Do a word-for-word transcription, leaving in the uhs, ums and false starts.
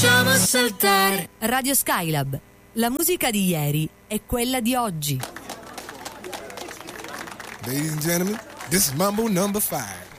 facciamo saltare. Radio Skylab, la musica di ieri è quella di oggi. Ladies and gentlemen, this is Mambo number five.